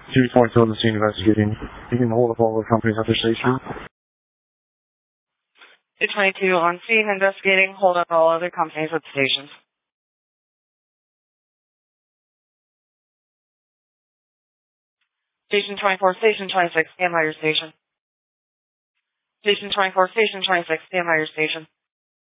222 on the scene investigating. Taking hold of all the companies at the station. 222 on scene investigating. Hold up all other companies at the stations. Station 24, Station 26, stand by your station. Station 24, Station 26, stand by your station.